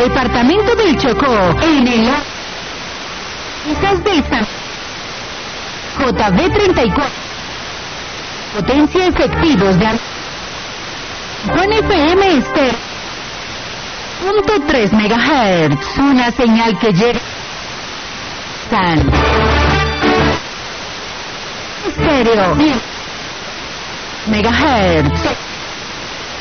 departamento del Chocó, en el Isas del San JB34, potencia efectivos de con FM Estéreo .3 MHz, una señal que llega San Estéreo MHz.